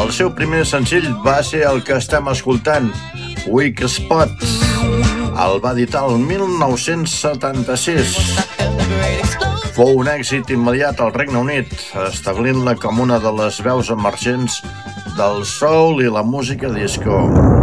El seu primer senzill va ser el que estem escoltant, Weak Spots. El va editar el 1976. Fou un èxit immediat al Regne Unit, establint-la com una de les veus emergents del soul i la música disco.